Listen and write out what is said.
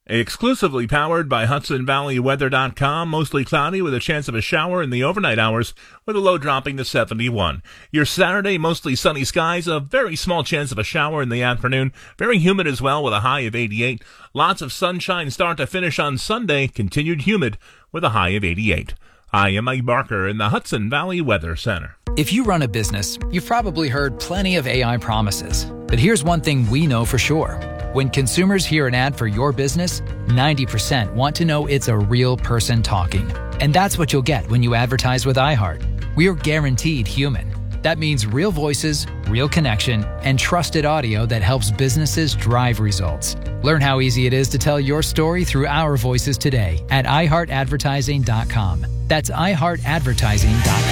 Exclusively powered by HudsonValleyWeather.com. Mostly cloudy with a chance of a shower in the overnight hours with a low dropping to 71. Your Saturday, mostly sunny skies, a very small chance of a shower in the afternoon. Very humid as well with a high of 88. Lots of sunshine start to finish on Sunday. Continued humid with a high of 88. I am Mike Barker in the Hudson Valley Weather Center. If you run a business, you've probably heard plenty of AI promises. But here's one thing we know for sure. When consumers hear an ad for your business, 90% want to know it's a real person talking. And that's what you'll get when you advertise with iHeart. We're guaranteed human. That means real voices, real connection, and trusted audio that helps businesses drive results. Learn how easy it is to tell your story through our voices today at iHeartAdvertising.com. That's iHeartAdvertising.com.